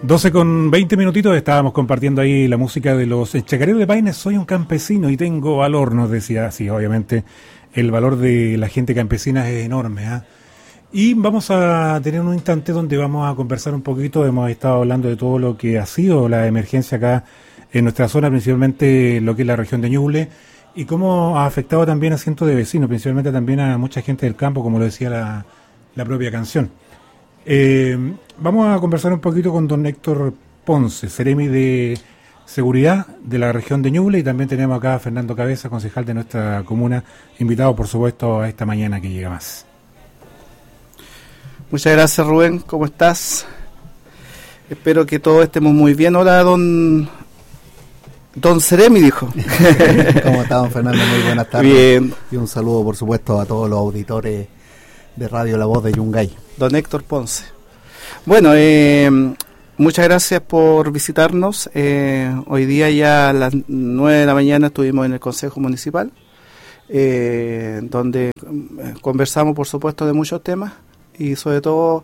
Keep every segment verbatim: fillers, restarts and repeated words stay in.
doce con veinte minutitos, estábamos compartiendo ahí la música de los Chacareros de Paine. Soy un campesino y tengo valor, nos decía. Sí, obviamente el valor de la gente campesina es enorme, ¿eh? Y vamos a tener un instante donde vamos a conversar un poquito. Hemos estado hablando de todo lo que ha sido la emergencia acá en nuestra zona, principalmente lo que es la región de Ñuble, y cómo ha afectado también a cientos de vecinos, principalmente también a mucha gente del campo, como lo decía la, la propia canción. Eh, vamos a conversar un poquito con don Héctor Ponce, Seremi de Seguridad de la región de Ñuble, y también tenemos acá a Fernando Cabeza, concejal de nuestra comuna, invitado por supuesto a esta mañana que llega más. Muchas gracias, Rubén, ¿cómo estás? Espero que todos estemos muy bien. Hola, don don Seremi, dijo. ¿Cómo está, don Fernando? Muy buenas tardes. Bien. Y un saludo, por supuesto, a todos los auditores de Radio La Voz de Yungay. Don Héctor Ponce. Bueno, eh, muchas gracias por visitarnos. Eh, hoy día ya a las nueve de la mañana estuvimos en el Consejo Municipal, eh, donde conversamos, por supuesto, de muchos temas. Y sobre todo,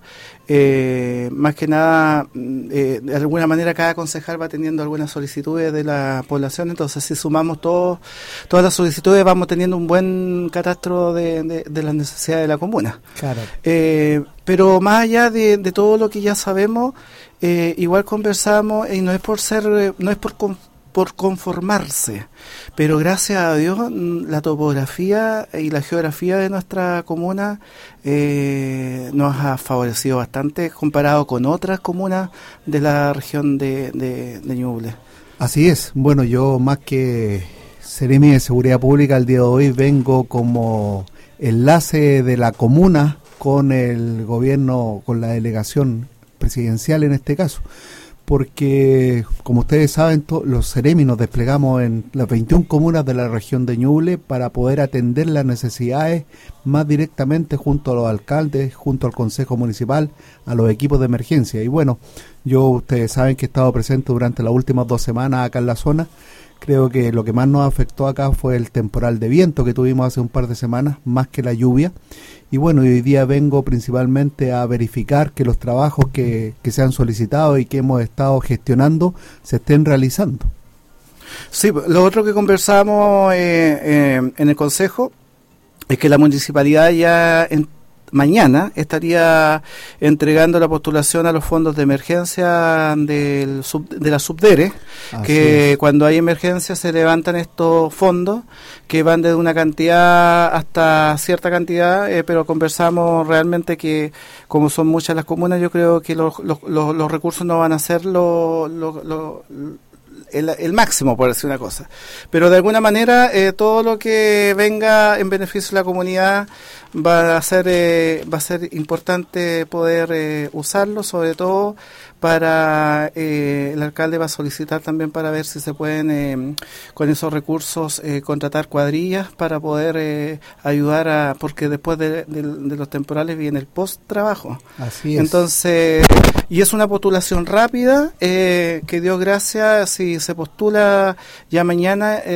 eh, más que nada, eh, de alguna manera cada concejal va teniendo algunas solicitudes de la población, entonces si sumamos todo, todas las solicitudes vamos teniendo un buen catastro de, de, de las necesidades de la comuna. Claro. Eh, pero más allá de, de todo lo que ya sabemos, eh, igual conversamos, y no es por ser, no es por por conformarse, pero gracias a Dios la topografía y la geografía de nuestra comuna eh, nos ha favorecido bastante comparado con otras comunas de la región de, de, de Ñuble. Así es. Bueno, yo más que Seremi de Seguridad Pública el día de hoy vengo como enlace de la comuna con el gobierno, con la delegación presidencial en este caso, porque como ustedes saben, to- los Seremi nos desplegamos en las veintiuna comunas de la región de Ñuble para poder atender las necesidades más directamente junto a los alcaldes, junto al Consejo Municipal, a los equipos de emergencia. Y bueno, yo ustedes saben que he estado presente durante las últimas dos semanas acá en la zona. Creo que lo que más nos afectó acá fue el temporal de viento que tuvimos hace un par de semanas, más que la lluvia. Y bueno, hoy día vengo principalmente a verificar que los trabajos que, que se han solicitado y que hemos estado gestionando se estén realizando. Sí, lo otro que conversamos eh, eh, en el Consejo es que la municipalidad ya en, mañana estaría entregando la postulación a los fondos de emergencia del sub, de la Subdere, Así que es. Cuando hay emergencia se levantan estos fondos que van desde una cantidad hasta cierta cantidad, eh, pero conversamos realmente que como son muchas las comunas, yo creo que los, los, los, los recursos no van a ser lo, lo, lo, el, el máximo, por decir una cosa. Pero de alguna manera eh, todo lo que venga en beneficio de la comunidad va a ser eh, va a ser importante poder eh, usarlo, sobre todo para eh, el alcalde va a solicitar también para ver si se pueden eh, con esos recursos eh, contratar cuadrillas para poder eh, ayudar a, porque después de, de, de los temporales viene el post trabajo. Así es. Entonces, y es una postulación rápida, eh, que Dios gracias, si se postula ya mañana, eh,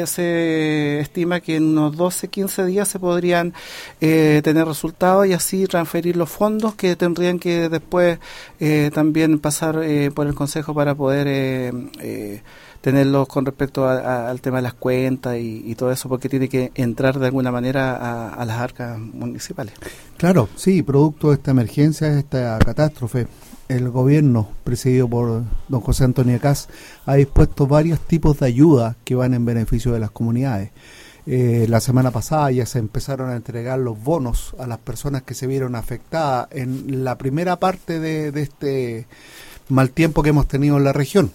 se estima que en unos doce, quince días se podrían eh, tener resultados y así transferir los fondos que tendrían que después eh, también pasar eh, por el Consejo para poder eh, eh, tenerlos con respecto a, a, al tema de las cuentas y, y todo eso, porque tiene que entrar de alguna manera a, a las arcas municipales. Claro, sí, producto de esta emergencia, de esta catástrofe, el gobierno, presidido por don José Antonio Cas, ha dispuesto varios tipos de ayuda que van en beneficio de las comunidades. Eh, la semana pasada ya se empezaron a entregar los bonos a las personas que se vieron afectadas en la primera parte de, de este mal tiempo que hemos tenido en la región.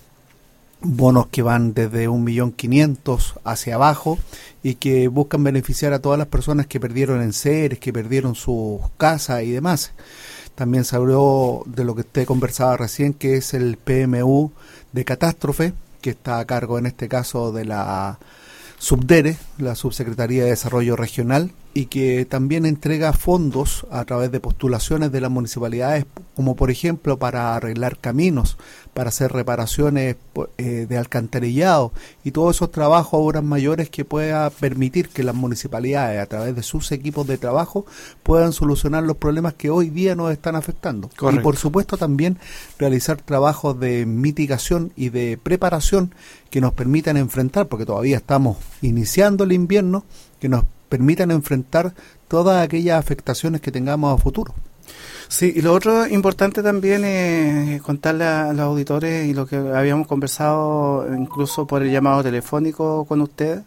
Bonos que van desde un millón quinientos hacia abajo y que buscan beneficiar a todas las personas que perdieron enseres, que perdieron sus casas y demás. También se habló de lo que usted conversaba recién, que es el P M U de catástrofe, que está a cargo en este caso de la Subdere, la Subsecretaría de Desarrollo Regional, y que también entrega fondos a través de postulaciones de las municipalidades, como por ejemplo para arreglar caminos, para hacer reparaciones eh, de alcantarillado y todos esos trabajos, obras mayores que pueda permitir que las municipalidades a través de sus equipos de trabajo puedan solucionar los problemas que hoy día nos están afectando. Correcto. Y por supuesto también realizar trabajos de mitigación y de preparación que nos permitan enfrentar, porque todavía estamos iniciando el invierno, que nos permitan enfrentar todas aquellas afectaciones que tengamos a futuro. Sí, y lo otro importante también es contarle a los auditores y lo que habíamos conversado incluso por el llamado telefónico con usted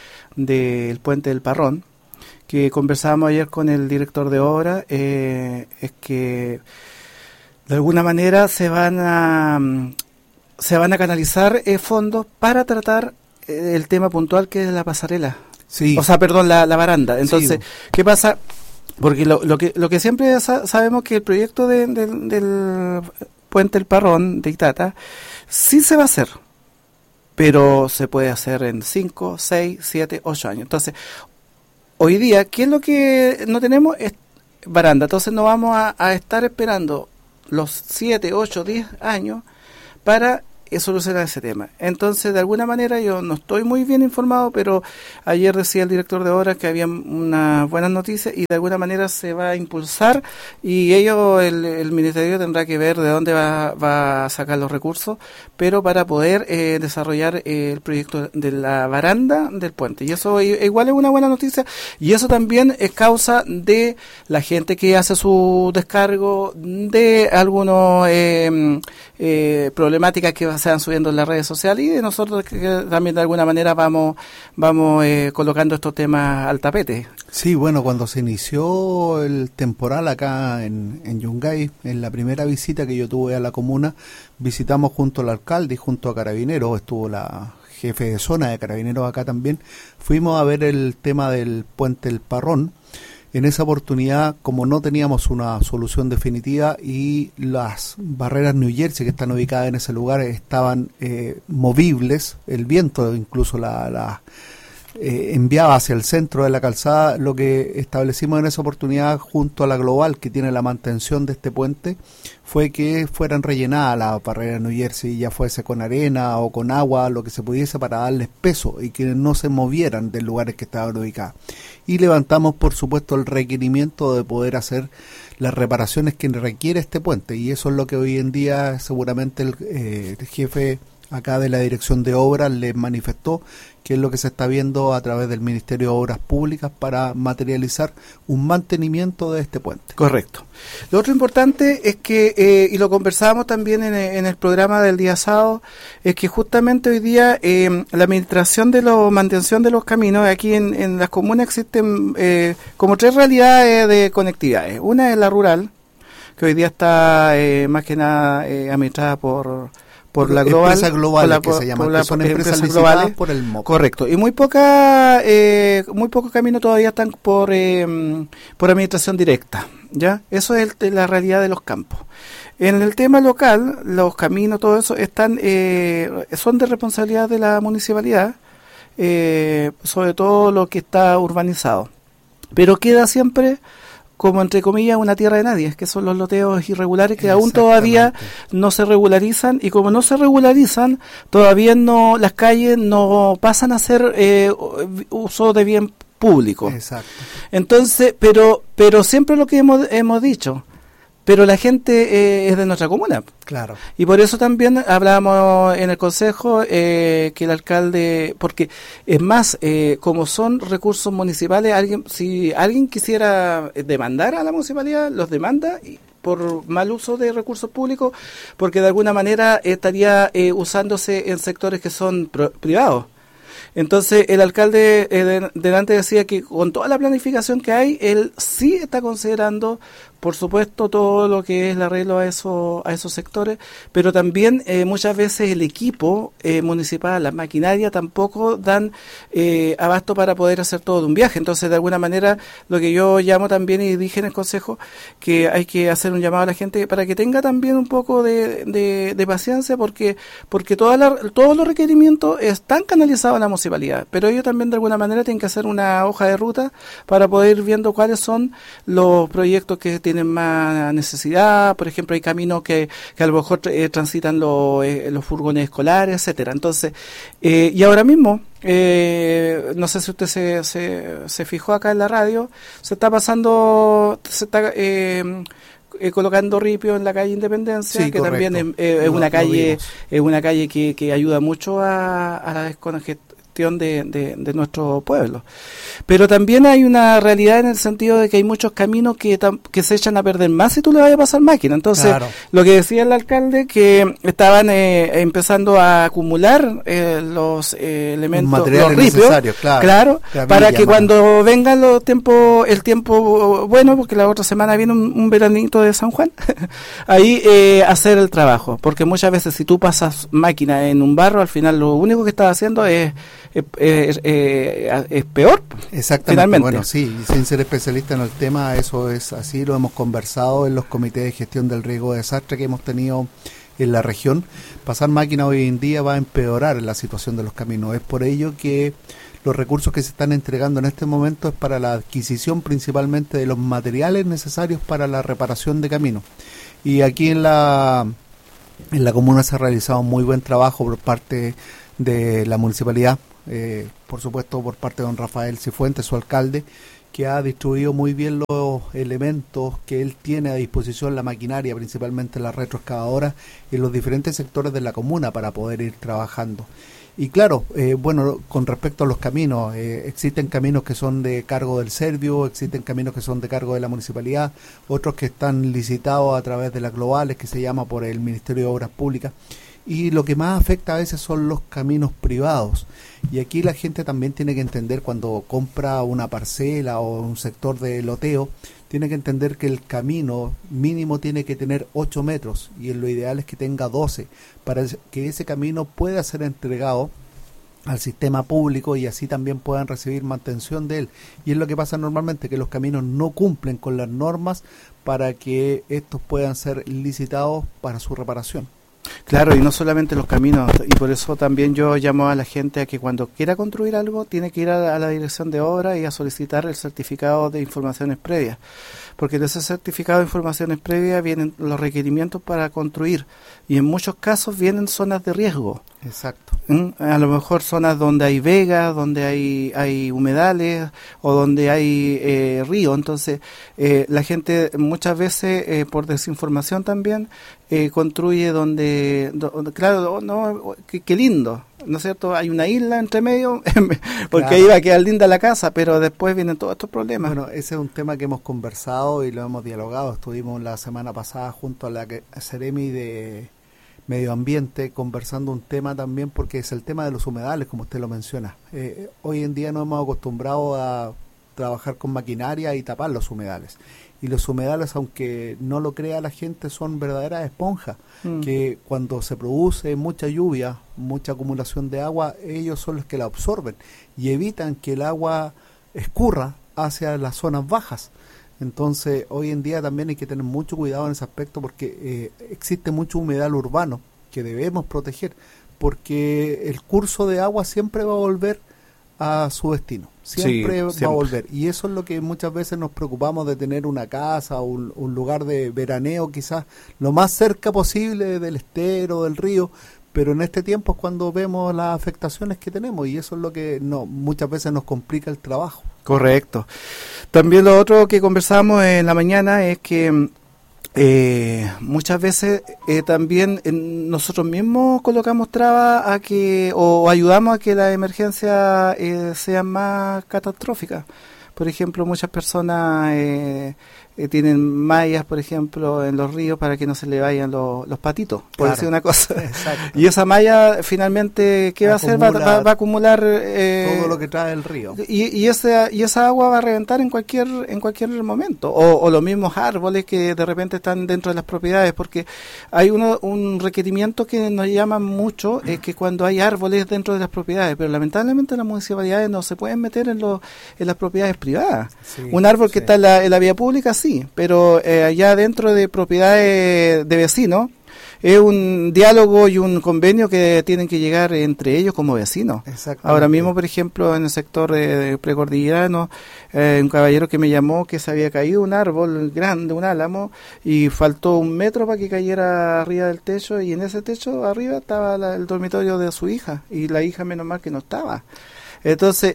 del Puente del Parrón, que conversábamos ayer con el director de obra, eh, es que de alguna manera se van a se van a canalizar eh, fondos para tratar eh, el tema puntual que es la pasarela. Sí. O sea, perdón, la, la baranda. Entonces, sí. ¿Qué pasa? Porque lo, lo que lo que siempre sa- sabemos que el proyecto de, de, del Puente del Parrón de Itata sí se va a hacer, pero se puede hacer en cinco, seis, siete, ocho años. Entonces, hoy día, ¿qué es lo que no tenemos? Es baranda. Entonces, no vamos a, a estar esperando los siete, ocho, diez años para solucionar ese tema. Entonces, de alguna manera, yo no estoy muy bien informado, pero ayer decía el director de obras que había unas buenas noticias y de alguna manera se va a impulsar y ello, el, el ministerio tendrá que ver de dónde va, va a sacar los recursos, pero para poder eh, desarrollar eh, el proyecto de la baranda del puente. Y eso igual es una buena noticia y eso también es causa de la gente que hace su descargo, de algunos eh, eh, problemáticas que se van subiendo en las redes sociales y de nosotros que, que también de alguna manera vamos vamos eh, colocando estos temas al tapete. Sí, bueno, cuando se inició el temporal acá en, en Yungay, en la primera visita que yo tuve a la comuna, visitamos junto al alcalde y junto a Carabineros, estuvo la jefe de zona de Carabineros acá también, fuimos a ver el tema del Puente del Parrón. En esa oportunidad, como no teníamos una solución definitiva y las barreras New Jersey que están ubicadas en ese lugar estaban eh, movibles, el viento incluso la, la eh, enviaba hacia el centro de la calzada, lo que establecimos en esa oportunidad junto a la Global que tiene la mantención de este puente fue que fueran rellenadas las barreras New Jersey, ya fuese con arena o con agua, lo que se pudiese para darles peso y que no se movieran de lugares que estaban ubicados. Y levantamos, por supuesto, el requerimiento de poder hacer las reparaciones que requiere este puente. Y eso es lo que hoy en día seguramente el, eh, el jefe acá de la Dirección de Obras les manifestó, que es lo que se está viendo a través del Ministerio de Obras Públicas para materializar un mantenimiento de este puente. Correcto. Lo otro importante es que, eh, y lo conversábamos también en, en el programa del día sábado, es que justamente hoy día eh, la administración de la mantención de los caminos, aquí en, en las comunas existen eh, como tres realidades de conectividades. Una es la rural, que hoy día está eh, más que nada eh, administrada por... por la global, empresas globales la, que se llaman, la, que son empresas, empresas globales por el M O P. Correcto, y muy poca, eh, muy pocos caminos todavía están por eh, por administración directa, ¿ya? Eso es el, la realidad de los campos. En el tema local, los caminos, todo eso, están eh, son de responsabilidad de la municipalidad, eh, sobre todo lo que está urbanizado. Pero queda siempre como entre comillas una tierra de nadie, que son los loteos irregulares que aún todavía no se regularizan, y como no se regularizan, todavía no las calles no pasan a ser eh, uso de bien público. Exacto. Entonces, pero pero siempre lo que hemos, hemos dicho, pero la gente eh, es de nuestra comuna. Claro. Y por eso también hablábamos en el consejo eh, que el alcalde, porque es más, eh, como son recursos municipales, alguien si alguien quisiera demandar a la municipalidad, los demanda y por mal uso de recursos públicos, porque de alguna manera estaría eh, usándose en sectores que son pro- privados. Entonces el alcalde eh, de, delante decía que con toda la planificación que hay, él sí está considerando por supuesto, todo lo que es el arreglo a esos, a esos sectores, pero también eh, muchas veces el equipo eh, municipal, la maquinaria tampoco dan eh, abasto para poder hacer todo de un viaje. Entonces, de alguna manera, lo que yo llamo también y dije en el consejo, que hay que hacer un llamado a la gente para que tenga también un poco de, de, de paciencia, porque porque toda la, todos los requerimientos están canalizados en la municipalidad, pero ellos también de alguna manera tienen que hacer una hoja de ruta para poder ir viendo cuáles son los proyectos que tienen más necesidad. Por ejemplo, hay caminos que, que a lo mejor eh, transitan los, eh, los furgones escolares, etcétera. Entonces, eh, y ahora mismo, eh, no sé si usted se, se, se fijó acá en la radio, se está pasando, se está eh, eh, colocando ripio en la calle Independencia, sí, que correcto. también es, eh, es Lo- una lo calle, vimos. es una calle que, que ayuda mucho a, a la descongestión De, de, de nuestro pueblo. Pero también hay una realidad en el sentido de que hay muchos caminos que, tam, que se echan a perder más si tú le vayas a pasar máquina. Entonces, Claro. lo que decía el alcalde, que estaban eh, empezando a acumular eh, los eh, elementos, Los materiales los ripios, necesarios, claro. claro, La para villa, que mano. cuando vengan los tiempos, el tiempo bueno, porque la otra semana viene un, un veranito de San Juan, ahí eh, hacer el trabajo. Porque muchas veces si tú pasas máquina en un barro, al final lo único que estás haciendo es Es, es, es, es peor. Exactamente. Finalmente. Bueno, sí, sin ser especialista en el tema, eso es así, lo hemos conversado en los comités de gestión del riesgo de desastre que hemos tenido en la región. Pasar máquina hoy en día va a empeorar la situación de los caminos. Es por ello que los recursos que se están entregando en este momento es para la adquisición principalmente de los materiales necesarios para la reparación de caminos. Y aquí en la, en la comuna se ha realizado un muy buen trabajo por parte de la municipalidad. Eh, por supuesto por parte de don Rafael Cifuentes, su alcalde, que ha distribuido muy bien los elementos que él tiene a disposición, la maquinaria, principalmente la retroexcavadora, en los diferentes sectores de la comuna para poder ir trabajando. Y claro, eh, bueno, con respecto a los caminos, eh, existen caminos que son de cargo del Servio, existen caminos que son de cargo de la municipalidad, otros que están licitados a través de las globales, que se llama por el Ministerio de Obras Públicas. Y lo que más afecta a veces son los caminos privados. Y aquí la gente también tiene que entender, cuando compra una parcela o un sector de loteo, tiene que entender que el camino mínimo tiene que tener ocho metros y lo ideal es que tenga doce, para que ese camino pueda ser entregado al sistema público y así también puedan recibir mantención de él. Y es lo que pasa normalmente, que los caminos no cumplen con las normas para que estos puedan ser licitados para su reparación. Claro, y no solamente los caminos, y por eso también yo llamo a la gente a que cuando quiera construir algo tiene que ir a, a la dirección de obra y a solicitar el certificado de informaciones previas, porque en ese certificado de informaciones previas vienen los requerimientos para construir, y en muchos casos vienen zonas de riesgo. Exacto. ¿Mm? A lo mejor zonas donde hay vegas, donde hay hay humedales o donde hay eh, río. Entonces eh, la gente muchas veces eh, por desinformación también eh, construye donde, donde claro, no, qué, qué lindo, ¿no es cierto? Hay una isla entre medio porque Claro. ahí va a quedar linda la casa, pero después vienen todos estos problemas. Bueno, ese es un tema que hemos conversado y lo hemos dialogado. Estuvimos la semana pasada junto a la que- Seremi de Medio Ambiente conversando un tema también, porque es el tema de los humedales, como usted lo menciona. Eh, hoy en día nos hemos acostumbrado a trabajar con maquinaria y tapar los humedales. Y los humedales, aunque no lo crea la gente, son verdaderas esponjas, Mm. que cuando se produce mucha lluvia, mucha acumulación de agua, ellos son los que la absorben y evitan que el agua escurra hacia las zonas bajas. Entonces, hoy en día también hay que tener mucho cuidado en ese aspecto, porque eh, existe mucho humedal urbano que debemos proteger, porque el curso de agua siempre va a volver a su destino, siempre Sí, va siempre. a volver, y eso es lo que muchas veces nos preocupamos de tener una casa o un, un lugar de veraneo quizás lo más cerca posible del estero, del río, pero en este tiempo es cuando vemos las afectaciones que tenemos y eso es lo que no muchas veces nos complica el trabajo. Correcto. También lo otro que conversamos en la mañana es que eh, muchas veces eh, también eh, nosotros mismos colocamos trabas a que o ayudamos a que las emergencias eh, sean más catastróficas. Por ejemplo, muchas personas eh, eh, tienen mallas, por ejemplo, en los ríos para que no se le vayan los, los patitos, por Claro. decir una cosa. Exacto. Y esa malla finalmente, ¿qué va a hacer? Va, va, va a acumular eh, todo lo que trae el río. Y, y, esa, y esa agua va a reventar en cualquier en cualquier momento. O, o los mismos árboles que de repente están dentro de las propiedades, porque hay uno, un requerimiento que nos llama mucho, es que cuando hay árboles dentro de las propiedades, pero lamentablemente las municipalidades no se pueden meter en, los en las propiedades privadas. Sí, un árbol que sí. está en la, en la vía pública, sí, pero eh, allá dentro de propiedades de vecinos, es un diálogo y un convenio que tienen que llegar entre ellos como vecinos. Ahora mismo, por ejemplo, en el sector eh, precordillerano, eh, un caballero que me llamó que se había caído un árbol grande, un álamo, y faltó un metro para que cayera arriba del techo, y en ese techo arriba estaba la, el dormitorio de su hija, y la hija menos mal que no estaba. Entonces,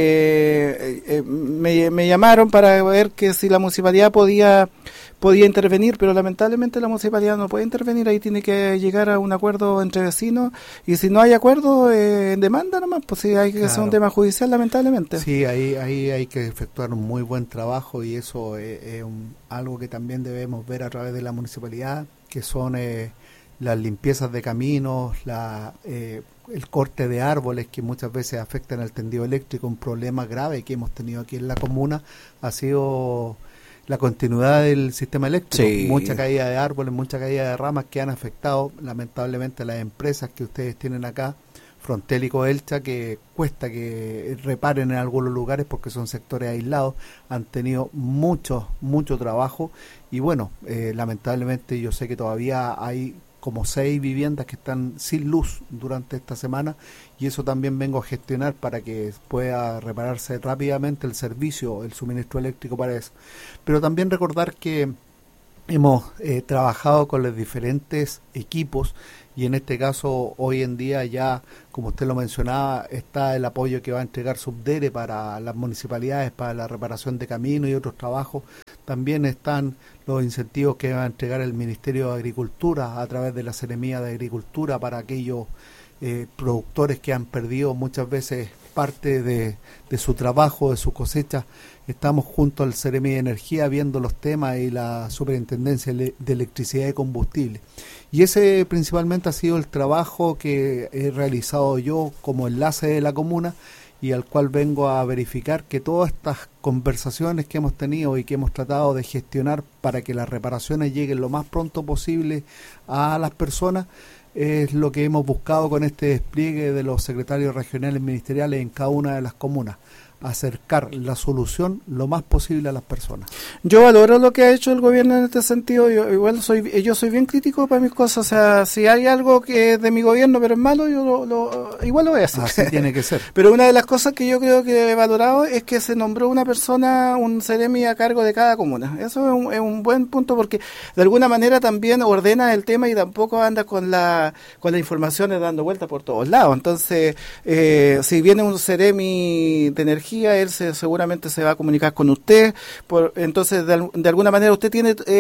eh, eh, me, me llamaron para ver que si la municipalidad podía podía intervenir, pero lamentablemente la municipalidad no puede intervenir, ahí tiene que llegar a un acuerdo entre vecinos, y si no hay acuerdo, eh, en demanda nomás, pues sí, hay que Claro. hacer un tema judicial, lamentablemente. Sí, ahí, ahí hay que efectuar un muy buen trabajo, y eso es, es un, algo que también debemos ver a través de la municipalidad, que son eh, las limpiezas de caminos, la, eh, el corte de árboles que muchas veces afectan al tendido eléctrico. Un problema grave que hemos tenido aquí en la comuna ha sido la continuidad del sistema eléctrico. Sí. Mucha caída de árboles, mucha caída de ramas que han afectado lamentablemente a las empresas que ustedes tienen acá, Frontel y Coelcha, que cuesta que reparen en algunos lugares porque son sectores aislados. Han tenido mucho, mucho trabajo, y bueno, eh, lamentablemente yo sé que todavía hay como seis viviendas que están sin luz durante esta semana, y eso también vengo a gestionar para que pueda repararse rápidamente el servicio, el suministro eléctrico para eso. Pero también recordar que hemos eh, trabajado con los diferentes equipos, y en este caso hoy en día ya, como usted lo mencionaba, está el apoyo que va a entregar Subdere para las municipalidades para la reparación de caminos y otros trabajos. También están los incentivos que va a entregar el Ministerio de Agricultura a través de la Seremía de Agricultura para aquellos eh, productores que han perdido muchas veces parte de, de su trabajo, de su cosecha. Estamos junto al Seremi de Energía viendo los temas, y la Superintendencia de Electricidad y Combustible. Y ese principalmente ha sido el trabajo que he realizado yo como enlace de la comuna, y al cual vengo a verificar que todas estas conversaciones que hemos tenido y que hemos tratado de gestionar para que las reparaciones lleguen lo más pronto posible a las personas, es lo que hemos buscado con este despliegue de los secretarios regionales ministeriales en cada una de las comunas. Acercar la solución lo más posible a las personas. Yo valoro lo que ha hecho el gobierno en este sentido. Yo igual soy yo soy bien crítico para mis cosas. O sea, si hay algo que es de mi gobierno pero es malo, yo lo, lo igual lo voy a hacer. Así tiene que ser. Pero una de las cosas que yo creo que he valorado es que se nombró una persona, un seremi a cargo de cada comuna. Eso es un, es un buen punto, porque de alguna manera también ordena el tema y tampoco anda con la con las informaciones dando vueltas por todos lados. Entonces, eh, si viene un seremi de energía, él se, seguramente se va a comunicar con usted. Por, entonces, de, de alguna manera usted tiene, eh,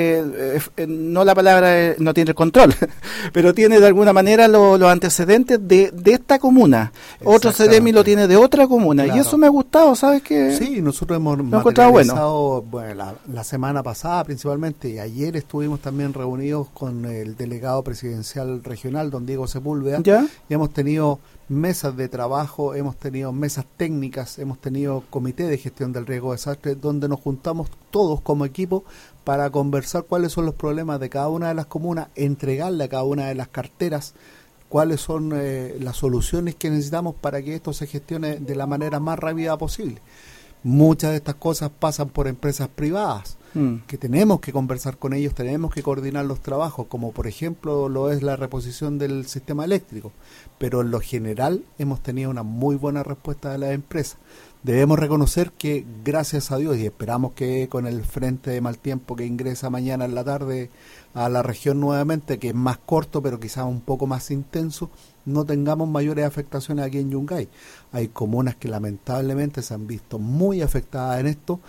eh, eh, no la palabra, eh, no tiene el control, pero tiene de alguna manera lo, los antecedentes de, de esta comuna. Otro seremi lo tiene de otra comuna. Claro. Y eso me ha gustado, ¿sabes qué? Sí, nosotros hemos lo encontrado bueno. bueno la, la semana pasada principalmente, y ayer estuvimos también reunidos con el delegado presidencial regional, don Diego Sepúlveda, ¿ya? Y hemos tenido mesas de trabajo, hemos tenido mesas técnicas, hemos tenido comité de gestión del riesgo de desastre, donde nos juntamos todos como equipo para conversar cuáles son los problemas de cada una de las comunas, entregarle a cada una de las carteras cuáles son eh, las soluciones que necesitamos para que esto se gestione de la manera más rápida posible. Muchas de estas cosas pasan por empresas privadas, mm. que tenemos que conversar con ellos, tenemos que coordinar los trabajos, como por ejemplo lo es la reposición del sistema eléctrico, pero en lo general hemos tenido una muy buena respuesta de las empresas. Debemos reconocer que gracias a Dios, y esperamos que con el frente de mal tiempo que ingresa mañana en la tarde a la región nuevamente, que es más corto pero quizás un poco más intenso, no tengamos mayores afectaciones aquí en Yungay. Hay comunas que lamentablemente se han visto muy afectadas en esto.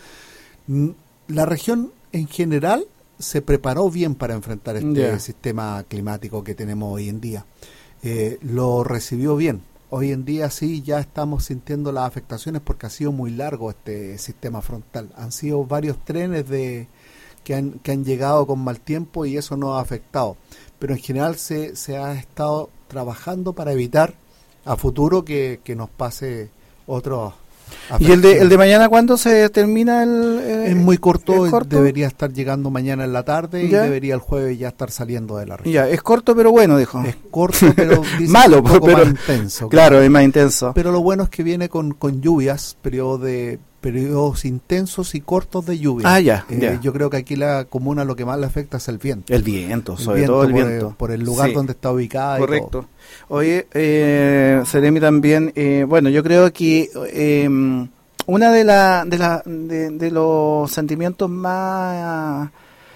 La región en general se preparó bien para enfrentar este yeah. sistema climático que tenemos hoy en día. Eh, lo recibió bien. hoy en día sí ya estamos sintiendo las afectaciones porque ha sido muy largo este sistema frontal. Han sido varios trenes de que han, que han llegado con mal tiempo y eso nos ha afectado. Pero en general se, se ha estado trabajando para evitar a futuro que, que nos pase otro. ¿Y el de, el de mañana cuándo se termina el...? Eh, es muy corto, ¿es corto? Debería estar llegando mañana en la tarde ¿Ya? y debería el jueves ya estar saliendo de la región. Ya, es corto pero bueno, dijo. Es corto pero dice malo, un poco pero más intenso. Claro, es más intenso. Pero lo bueno es que viene con, con lluvias, periodos de periodos intensos y cortos de lluvia. Ah, ya, eh, ya. Yo creo que aquí la comuna lo que más le afecta es el viento. El viento, El sobre viento todo el por viento. El, por el lugar Sí. donde está ubicada. Correcto. Y todo. Oye, eh, Seremi también, eh, bueno, yo creo que eh, una de, la, de, la, de, de los sentimientos más,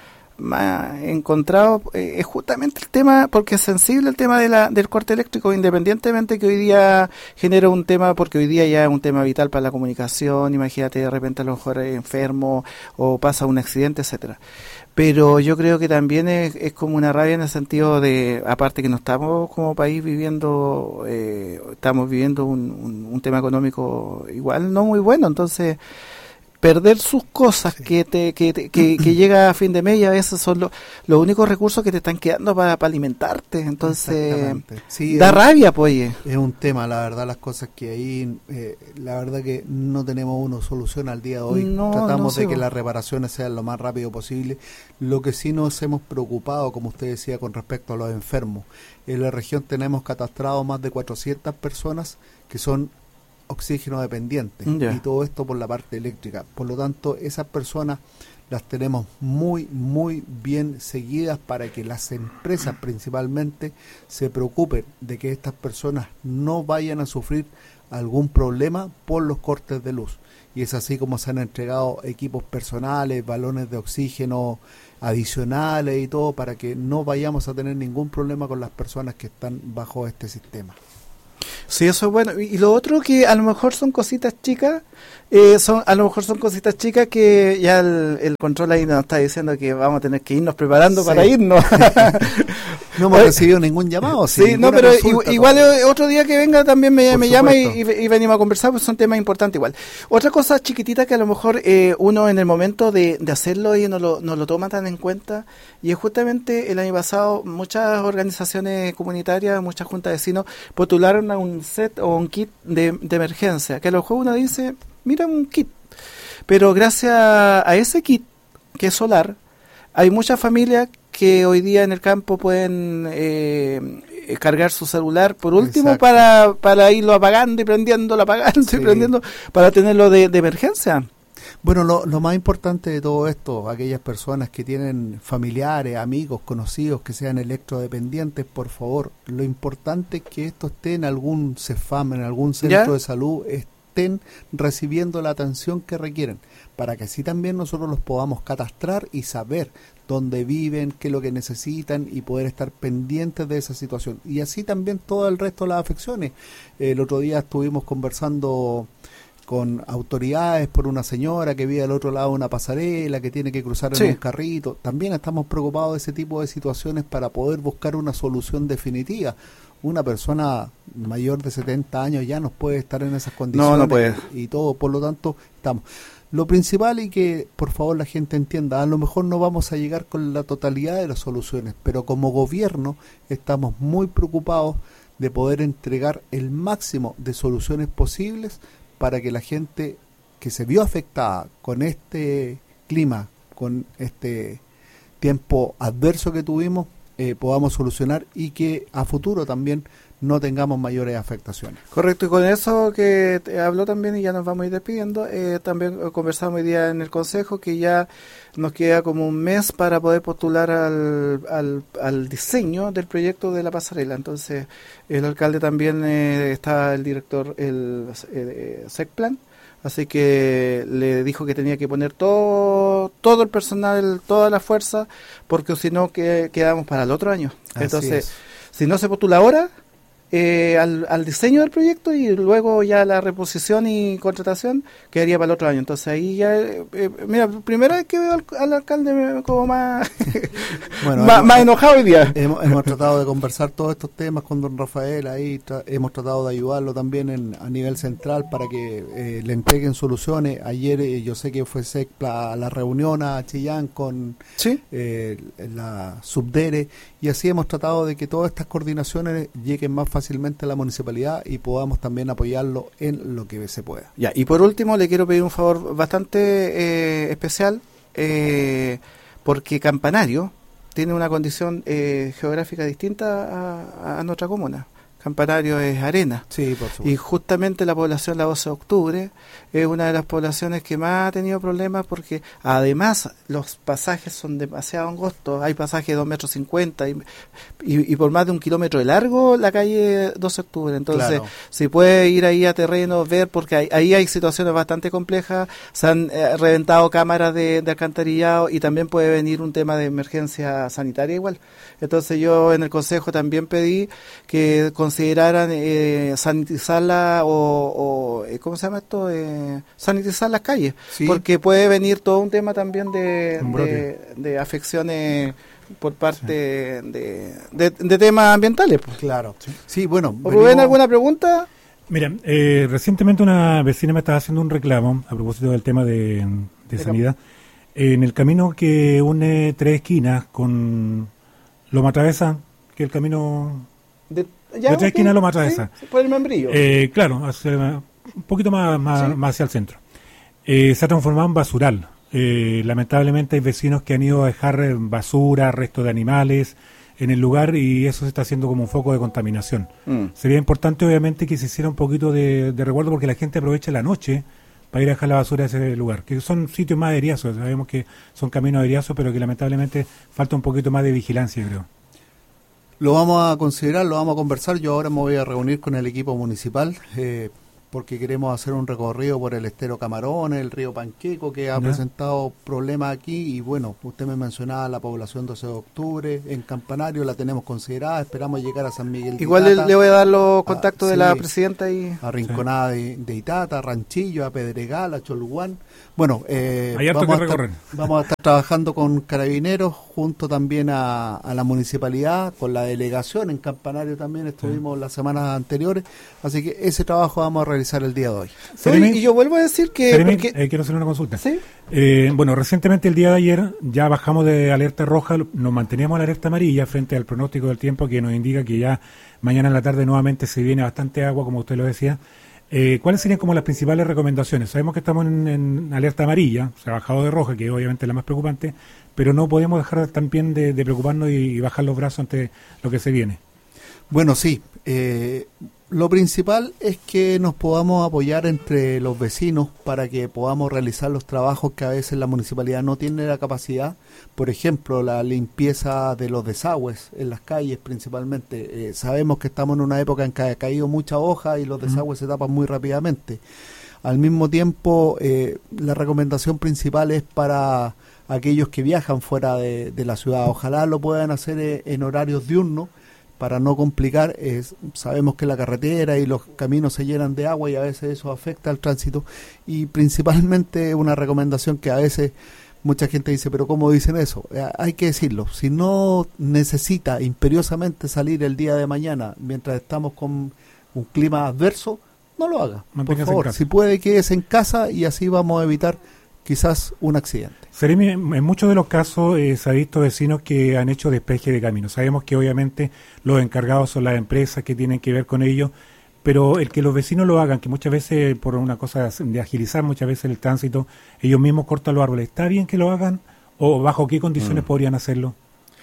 más encontrados eh, es justamente el tema, porque es sensible el tema de la, del corte eléctrico, independientemente que hoy día genera un tema, porque hoy día ya es un tema vital para la comunicación, imagínate de repente a lo mejor es enfermo o pasa un accidente, etcétera. Pero yo creo que también es, es como una rabia en el sentido de, aparte que no estamos como país viviendo, eh, estamos viviendo un, un, un tema económico igual no muy bueno, entonces perder sus cosas Sí. que te que, te- que, que llega a fin de mes y a veces son lo- los únicos recursos que te están quedando para, para alimentarte, entonces Exactamente. Sí, da es- rabia, pues. Oye. Es un tema, la verdad, las cosas que ahí, eh, la verdad que no tenemos una solución al día de hoy. No, Tratamos no de sé, que bo. las reparaciones sean lo más rápido posible. Lo que sí nos hemos preocupado, como usted decía, con respecto a los enfermos. En la región tenemos catastrado más de cuatrocientas personas que son oxígeno dependientes, Ya. y todo esto por la parte eléctrica. Por lo tanto, esas personas las tenemos muy, muy bien seguidas para que las empresas principalmente se preocupen de que estas personas no vayan a sufrir algún problema por los cortes de luz. Y es así como se han entregado equipos personales, balones de oxígeno adicionales y todo para que no vayamos a tener ningún problema con las personas que están bajo este sistema. Sí, eso es bueno. Y y lo otro que a lo mejor son cositas chicas, eh, son a lo mejor son cositas chicas que ya el, el control ahí nos está diciendo que vamos a tener que irnos preparando Sí. para irnos. No hemos Oye, recibido ningún llamado. Sí, sin no, ninguna pero consulta, igu- igual todo. eh, otro día que venga también me, Por me llama y, supuesto. y- y venimos a conversar, pues son temas importantes igual. Otra cosa chiquitita que a lo mejor eh, uno en el momento de, de hacerlo y no lo, no lo toma tan en cuenta, y es justamente el año pasado muchas organizaciones comunitarias, muchas juntas de vecinos postularon a un set o un kit de, de emergencia, que a lo mejor uno dice, mira un kit, pero gracias a ese kit, que es solar, hay muchas familias que hoy día en el campo pueden eh, eh, cargar su celular, por último, Exacto. para, para irlo apagando y prendiéndolo, apagando Sí. y prendiendo, para tenerlo de, de emergencia. Bueno, lo, lo más importante de todo esto, aquellas personas que tienen familiares, amigos, conocidos que sean electrodependientes, por favor, lo importante es que esto esté en algún CEFAM, en algún centro ¿Ya? de salud, estén recibiendo la atención que requieren, para que así también nosotros los podamos catastrar y saber dónde viven, qué es lo que necesitan y poder estar pendientes de esa situación. Y así también todo el resto de las afecciones. El otro día estuvimos conversando con autoridades por una señora que vive al otro lado de una pasarela, que tiene que cruzar en Sí. un carrito. También estamos preocupados de ese tipo de situaciones para poder buscar una solución definitiva. Una persona mayor de setenta años ya no puede estar en esas condiciones. no puede. Y todo, por lo tanto, estamos. Lo principal, y que por favor la gente entienda, a lo mejor no vamos a llegar con la totalidad de las soluciones, pero como gobierno estamos muy preocupados de poder entregar el máximo de soluciones posibles para que la gente que se vio afectada con este clima, con este tiempo adverso que tuvimos, eh, podamos solucionar y que a futuro también no tengamos mayores afectaciones. Correcto, y con eso que te habló también, y ya nos vamos a ir despidiendo, eh, también eh, conversamos hoy día en el Consejo que ya nos queda como un mes para poder postular al, al, al diseño del proyecto de la pasarela. Entonces, el alcalde también eh, está el director, el eh, SECPLAN, así que le dijo que tenía que poner todo todo el personal, toda la fuerza, porque si no que, quedamos para el otro año. Así Entonces, es. si no se postula ahora, eh, al, al diseño del proyecto y luego ya la reposición y contratación quedaría para el otro año. Entonces ahí ya, eh, eh, mira, primera vez que veo al, al alcalde como más, bueno, más, hemos, más enojado hoy día. Hemos, hemos tratado de conversar todos estos temas con don Rafael, ahí tra- hemos tratado de ayudarlo también en, a nivel central para que eh, le entreguen soluciones. Ayer eh, yo sé que fue SECPLA a la reunión a Chillán con ¿Sí? eh, la Subdere, y así hemos tratado de que todas estas coordinaciones lleguen más fácilmente a la municipalidad y podamos también apoyarlo en lo que se pueda. Ya, y por último le quiero pedir un favor bastante eh, especial, eh, porque Campanario tiene una condición eh, geográfica distinta a, a nuestra comuna. Campanario es arena. Sí, por supuesto. Y justamente la población la doce de octubre es una de las poblaciones que más ha tenido problemas porque además los pasajes son demasiado angostos. Hay pasajes de dos metros cincuenta y, y, y por más de un kilómetro de largo la calle doce de octubre. Entonces, Claro. si puede ir ahí a terreno, ver, porque hay, ahí hay situaciones bastante complejas. Se han eh, reventado cámaras de, de alcantarillado y también puede venir un tema de emergencia sanitaria igual. Entonces yo en el consejo también pedí que consideraran eh, sanitizarla o, o eh, ¿cómo se llama esto? Eh, sanitizar las calles, Sí. porque puede venir todo un tema también de, Un de, de afecciones por parte sí. de, de, de temas ambientales. Pues. Claro. Sí, sí bueno. Rubén, venimos... ¿alguna pregunta? Mira, eh, recientemente una vecina me estaba haciendo un reclamo a propósito del tema de, de sanidad. En el camino que une Tres Esquinas con Loma Travesa, que el camino De, ya, de Tres Esquinas a Loma Travesa. Sí, por el membrillo. Eh, claro, hacia, un poquito más, más, ¿sí? más hacia el centro. Eh, se ha transformado en basural. Eh, lamentablemente hay vecinos que han ido a dejar basura, restos de animales en el lugar y eso se está haciendo como un foco de contaminación. Mm. Sería importante obviamente que se hiciera un poquito de, de resguardo porque la gente aprovecha la noche para ir a dejar la basura a ese lugar, que son sitios más eriazos, sabemos que son caminos eriazos, pero que lamentablemente falta un poquito más de vigilancia, creo. Lo vamos a considerar, lo vamos a conversar. Yo ahora me voy a reunir con el equipo municipal eh, porque queremos hacer un recorrido por el estero Camarones, el río Panqueco, que ha ¿Ya? presentado problemas aquí. Y bueno, usted me mencionaba la población doce de octubre, en Campanario la tenemos considerada, esperamos llegar a San Miguel de Igual Itata, le, le voy a dar los contactos a, de sí, la presidenta y a Rinconada sí. de, de Itata, a Ranchillo, a Pedregal, a Cholguán. Bueno, eh, Hay harto vamos, que a estar, recorrer. vamos a estar trabajando con Carabineros, junto también a, a la municipalidad, con la delegación. En Campanario también estuvimos sí. las semanas anteriores, así que ese trabajo vamos a realizar el día de hoy. Seremi, y yo vuelvo a decir que... Seremi, porque, eh, quiero hacer una consulta. ¿Sí? Eh, bueno, recientemente el día de ayer ya bajamos de alerta roja, nos manteníamos en la alerta amarilla frente al pronóstico del tiempo que nos indica que ya mañana en la tarde nuevamente se viene bastante agua, como usted lo decía. Eh, ¿Cuáles serían como las principales recomendaciones? Sabemos que estamos en, en alerta amarilla, se ha bajado de roja, que obviamente es la más preocupante, pero no podemos dejar también de, de preocuparnos y, y bajar los brazos ante lo que se viene. Bueno, sí. Eh, lo principal es que nos podamos apoyar entre los vecinos para que podamos realizar los trabajos que a veces la municipalidad no tiene la capacidad. Por ejemplo, la limpieza de los desagües en las calles principalmente. Eh, sabemos que estamos en una época en que ha caído mucha hoja y los desagües uh-huh. se tapan muy rápidamente. Al mismo tiempo, eh, la recomendación principal es para aquellos que viajan fuera de, de la ciudad. Ojalá lo puedan hacer eh, en horarios diurnos, para no complicar. Eh, sabemos que la carretera y los caminos se llenan de agua y a veces eso afecta al tránsito, y principalmente una recomendación que a veces mucha gente dice, pero ¿cómo dicen eso? Eh, hay que decirlo, si no necesita imperiosamente salir el día de mañana mientras estamos con un clima adverso, no lo haga, por favor. Si puede, quédese en casa y así vamos a evitar quizás un accidente. Seremi, en muchos de los casos eh, se ha visto vecinos que han hecho despeje de caminos. Sabemos que obviamente los encargados son las empresas que tienen que ver con ello, pero el que los vecinos lo hagan, que muchas veces por una cosa de agilizar muchas veces el tránsito, ellos mismos cortan los árboles, ¿está bien que lo hagan o bajo qué condiciones mm. podrían hacerlo?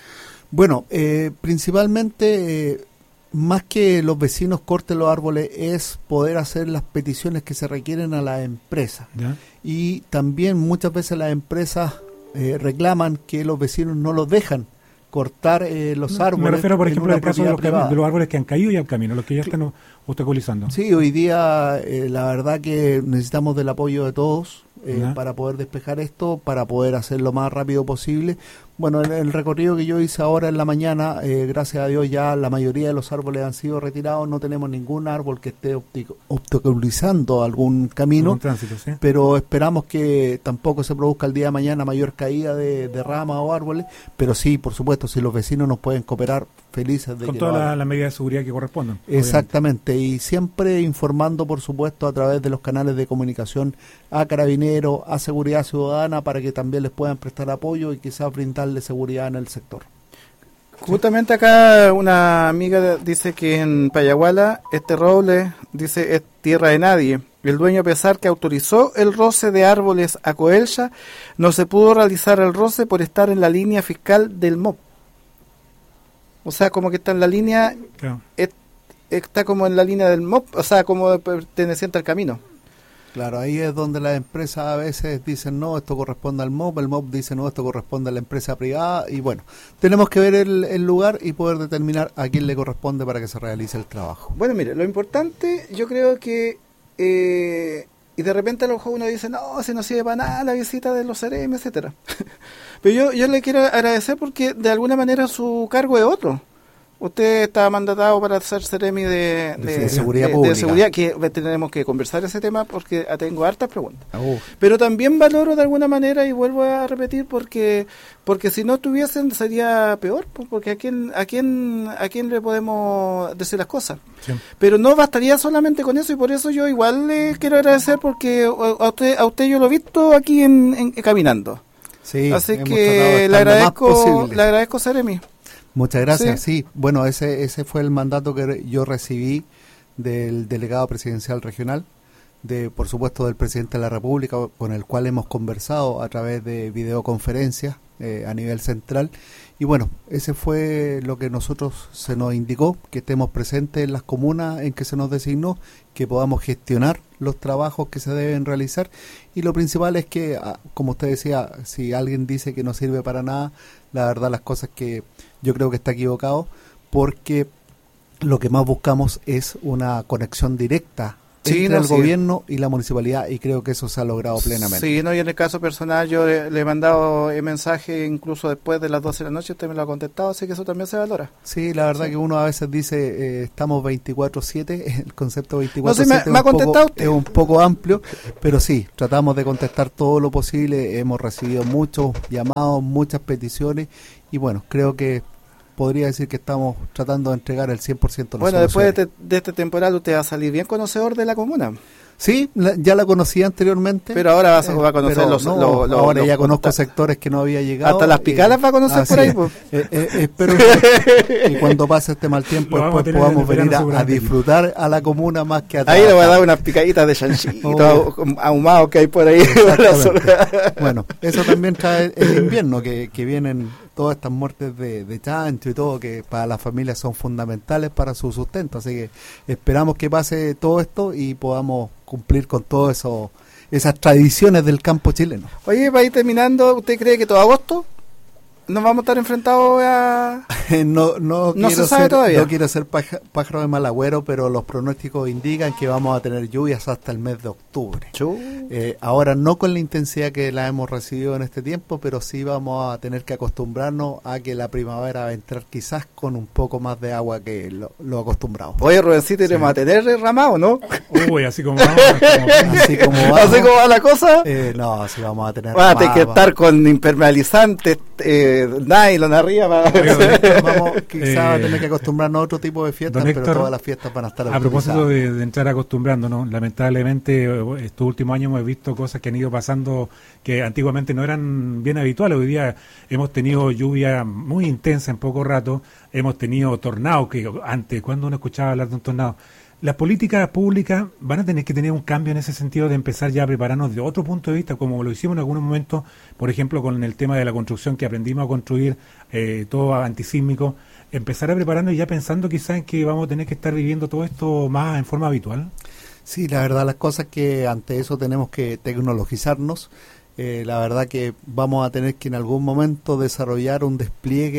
Bueno, eh, principalmente... Eh, más que los vecinos corten los árboles es poder hacer las peticiones que se requieren a las empresas. ¿Ya? Y también muchas veces las empresas eh, reclaman que los vecinos no los dejan cortar eh, los árboles. Me refiero, por ejemplo, al caso de los, de los árboles que han caído y al camino, los que ya están obstaculizando. Sí, hoy día eh, la verdad que necesitamos del apoyo de todos. eh, para poder despejar esto, para poder hacerlo lo más rápido posible. Bueno, en el recorrido que yo hice ahora en la mañana, eh, gracias a Dios ya la mayoría de los árboles han sido retirados, no tenemos ningún árbol que esté obstaculizando algún camino, algún tránsito, ¿sí? Pero esperamos que tampoco se produzca el día de mañana mayor caída de, de ramas o árboles, pero sí, por supuesto, si los vecinos nos pueden cooperar, felices de con que todas las la medidas de seguridad que correspondan. Exactamente, obviamente. Y siempre informando, por supuesto, a través de los canales de comunicación a Carabineros, a Seguridad Ciudadana, para que también les puedan prestar apoyo y quizás brindarle seguridad en el sector. Justamente acá una amiga dice que en Payaguala este roble, dice, es tierra de nadie. El dueño, a pesar que autorizó el roce de árboles a Coelcha, no se pudo realizar el roce por estar en la línea fiscal del M O P. O sea, como que está en la línea, claro. es, está como en la línea del M O P, o sea, como perteneciente al camino. Claro, ahí es donde las empresas a veces dicen, no, esto corresponde al M O P, el M O P dice, no, esto corresponde a la empresa privada, y bueno, tenemos que ver el, el lugar y poder determinar a quién le corresponde para que se realice el trabajo. Bueno, mire, lo importante, yo creo que, eh, y de repente a lo mejor uno dice, no, si no sirve para nada la visita de los C R M, etcétera. Pero yo, yo le quiero agradecer porque de alguna manera su cargo es otro. Usted está mandatado para ser C R M de, de, de, de seguridad de, pública. De seguridad, que tenemos que conversar ese tema porque tengo hartas preguntas. Uh. Pero también valoro de alguna manera, y vuelvo a repetir, porque porque si no tuviesen sería peor, porque a quién a quién a quién le podemos decir las cosas. Sí. Pero no bastaría solamente con eso, y por eso yo igual le quiero agradecer, porque a usted a usted yo lo he visto aquí en, en caminando. Sí, así que le agradezco, le agradezco, C R M. Muchas gracias, sí. sí. Bueno, ese ese fue el mandato que yo recibí del delegado presidencial regional, de por supuesto del presidente de la República, con el cual hemos conversado a través de videoconferencias eh, a nivel central. Y bueno, ese fue lo que nosotros se nos indicó, que estemos presentes en las comunas en que se nos designó, que podamos gestionar los trabajos que se deben realizar. Y lo principal es que, como usted decía, si alguien dice que no sirve para nada, la verdad las cosas que yo creo que está equivocado, porque lo que más buscamos es una conexión directa sí, entre no, el sí. gobierno y la municipalidad, y creo que eso se ha logrado plenamente. Sí, no, y en el caso personal yo le, le he mandado el mensaje incluso después de las doce de la noche, usted me lo ha contestado, así que eso también se valora. Sí, la verdad sí. que uno a veces dice eh, estamos veinticuatro siete, el concepto veinticuatro siete no, sí, me, me ha contestado usted. Es un poco amplio, pero sí, tratamos de contestar todo lo posible, hemos recibido muchos llamados, muchas peticiones, y bueno, creo que podría decir que estamos tratando de entregar el cien por ciento de los Bueno, después de, de este temporal usted va a salir bien conocedor de la comuna. Sí, la, ya la conocía anteriormente. Pero ahora vas a, va a conocer los, no, los, los... Ahora los, ya los, conozco los, sectores que no había llegado. Hasta las picadas eh, va a conocer por ahí. Pues. Eh, eh, espero que, que cuando pase este mal tiempo después podamos venir a, a disfrutar a la comuna más que a ahí le voy a dar unas picaditas de chanchito oh. ahumados que hay por ahí. Bueno, eso también trae el invierno, que, que vienen todas estas muertes de, de chancho y todo, que para las familias son fundamentales para su sustento. Así que esperamos que pase todo esto y podamos cumplir con todo eso, esas tradiciones del campo chileno. Oye, para ir terminando, ¿usted cree que todo agosto nos vamos a estar enfrentados a...? no no, no quiero se sabe ser, todavía. No quiero ser pájaro de mal agüero, pero los pronósticos indican que vamos a tener lluvias hasta el mes de octubre. Eh, ahora no con la intensidad que la hemos recibido en este tiempo, pero sí vamos a tener que acostumbrarnos a que la primavera va a entrar quizás con un poco más de agua que lo, lo acostumbrado. Oye, Rubencito, iremos sí. a tener derramado, ¿no? Uy, así como vamos. Como, así como vamos. ¿Así como va la cosa? Eh, no, sí vamos a tener... Va a tener que estar con impermeabilizantes, eh, nylon arriba. Para... vamos quizás eh, a tener que acostumbrarnos a otro tipo de fiestas, Héctor, pero todas las fiestas van a estar a propósito de, de entrar acostumbrándonos, lamentablemente estos últimos años hemos visto cosas que han ido pasando que antiguamente no eran bien habituales. Hoy día hemos tenido lluvia muy intensa en poco rato, hemos tenido tornados, que antes, cuando uno escuchaba hablar de un tornado, las políticas públicas van a tener que tener un cambio en ese sentido, de empezar ya a prepararnos de otro punto de vista, como lo hicimos en algunos momentos, por ejemplo, con el tema de la construcción, que aprendimos a construir eh, todo antisísmico, empezar a prepararnos ya pensando quizás en que vamos a tener que estar viviendo todo esto más en forma habitual. Sí, la verdad las cosas que ante eso tenemos que tecnologizarnos. Eh, la verdad que vamos a tener que en algún momento desarrollar un despliegue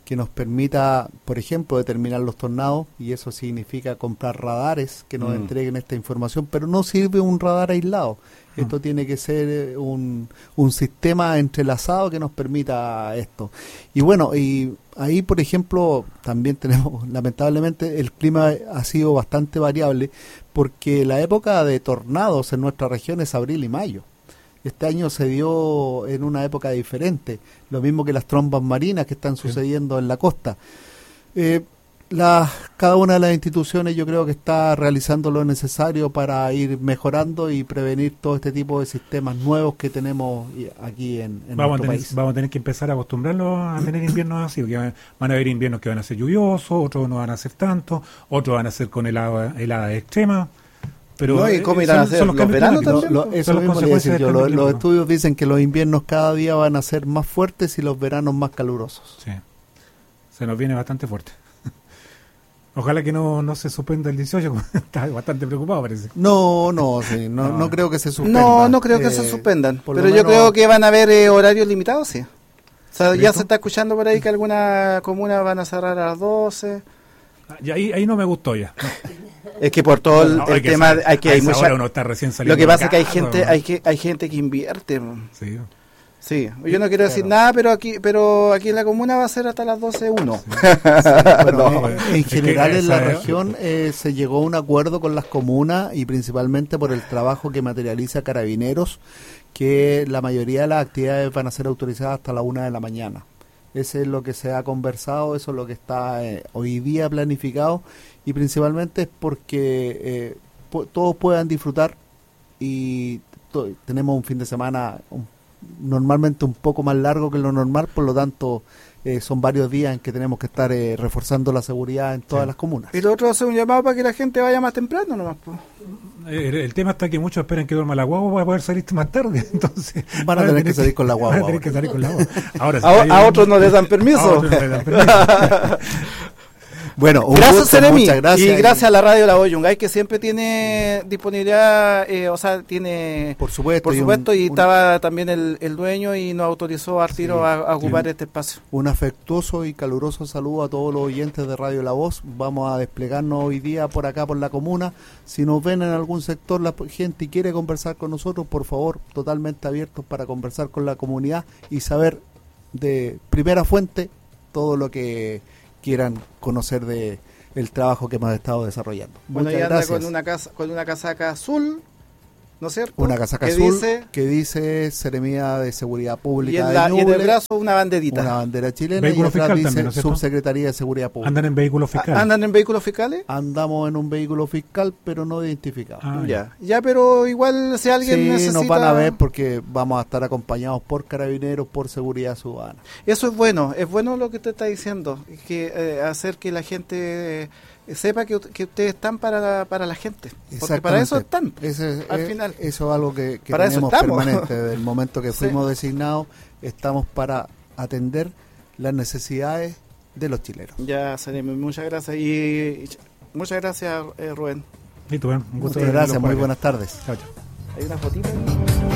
que nos permita, por ejemplo, determinar los tornados, y eso significa comprar radares que nos mm. entreguen esta información, pero no sirve un radar aislado. Mm. Esto tiene que ser un, un sistema entrelazado que nos permita esto. Y bueno, y ahí, por ejemplo, también tenemos, lamentablemente, el clima ha sido bastante variable, porque la época de tornados en nuestra región es abril y mayo. Este año se dio en una época diferente, lo mismo que las trombas marinas que están sucediendo en la costa. Eh, la, cada una de las instituciones yo creo que está realizando lo necesario para ir mejorando y prevenir todo este tipo de sistemas nuevos que tenemos aquí en, en vamos nuestro a tener, país. Vamos a tener que empezar a acostumbrarnos a tener inviernos así, porque van a haber inviernos que van a ser lluviosos, otros no van a ser tanto, otros van a ser con helada, helada extrema. Pero no, ¿y cómo irán a hacer los veranos también? Lo, lo, eso mismo le decir yo, lo, los estudios dicen que los inviernos cada día van a ser más fuertes y los veranos más calurosos. Sí, se nos viene bastante fuerte. Ojalá que no, no se suspenda el dieciocho, está bastante preocupado parece. No, no, sí, no, no, no creo que se suspenda. No, no creo que eh, se suspendan, pero yo menos... creo que van a haber eh, horarios limitados, sí. O sea, ya se está escuchando por ahí que alguna comuna van a cerrar a las doce. Y ahí, ahí no me gustó ya. Es que por todo el, no, el tema saber, hay que hay mucha, uno está recién saliendo. Lo que pasa es que hay gente, hay que hay gente que invierte. Sí. Sí, yo no quiero decir claro. nada, pero aquí pero aquí en la comuna va a ser hasta las doce uno. Sí. Sí, bueno, no, en, en general en la región eh, se llegó a un acuerdo con las comunas y principalmente por el trabajo que materializa Carabineros, que la mayoría de las actividades van a ser autorizadas hasta la una de la mañana. Ese es lo que se ha conversado, eso es lo que está eh, hoy día planificado, y principalmente es porque eh, po- todos puedan disfrutar y to- tenemos un fin de semana un, normalmente un poco más largo que lo normal, por lo tanto eh, son varios días en que tenemos que estar eh, reforzando la seguridad en todas sí. las comunas. Y lo otro hace un llamado para que la gente vaya más temprano nomás, pues. El, el tema está que muchos esperan que duerma la guagua para poder salir más tarde, entonces van a tener, tener que salir con la guagua. Van a tener que salir con la guagua. Ahora, si a, a un... otros no les dan permiso. A otros no les dan permiso. Bueno, un gracias Seremi, gracias y gracias a la radio La Oyungay que siempre tiene disponibilidad, eh, o sea, tiene por supuesto, por supuesto y, un, y un, estaba también el, el dueño y nos autorizó al tiro sí, a, a ocupar sí. este espacio. Un afectuoso y caluroso saludo a todos los oyentes de Radio La Voz. Vamos a desplegarnos hoy día por acá por la comuna. Si nos ven en algún sector la gente y quiere conversar con nosotros, por favor, totalmente abiertos para conversar con la comunidad y saber de primera fuente todo lo que quieran conocer de el trabajo que hemos estado desarrollando. Bueno, y anda con una casa, con una casaca azul, ¿no es cierto? Una casaca azul dice, que dice Seremía de Seguridad Pública. Y en, la, de y en el brazo una banderita. Una bandera chilena. Vehículo y fiscal dice también, ¿no es cierto? Subsecretaría de Seguridad Pública. ¿Andan en vehículos fiscales? ¿Andan en vehículos fiscales? Andamos en un vehículo fiscal, pero no identificado. Ah, ya. Ya, pero igual si alguien sí, necesita... nos van a ver porque vamos a estar acompañados por Carabineros, por Seguridad Ciudadana. Eso es bueno, es bueno lo que usted está diciendo, que eh, hacer que la gente... Eh, sepa que, que ustedes están para la, para la gente, porque para eso están. Ese, al eh, final eso es algo que, que para tenemos eso estamos. permanente. Desde el momento que fuimos sí. designados, estamos para atender las necesidades de los chilenos. Ya, Seremi, muchas gracias. Y, y muchas gracias, eh, Rubén. Y tú, un gusto. Muchas gracias, muy buenas tardes. Chao, chao. Hay una fotita.